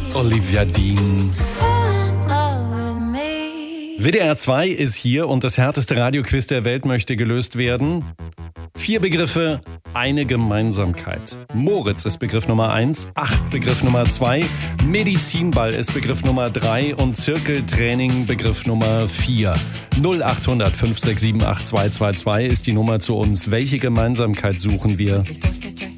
Olivia Dean. WDR 2 ist hier und das härteste Radioquiz der Welt möchte gelöst werden. 4 Begriffe, eine Gemeinsamkeit. Moritz ist Begriff Nummer 1, 8 Begriff Nummer 2, Medizinball ist Begriff Nummer 3 und Zirkeltraining Begriff Nummer 4. 0800 567 8222 ist die Nummer zu uns. Welche Gemeinsamkeit suchen wir?